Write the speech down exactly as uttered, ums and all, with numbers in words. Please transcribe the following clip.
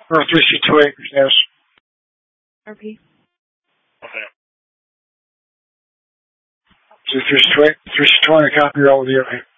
Or three C two acres, yes. R P. Okay. So three C two, three C two on a copy or all of the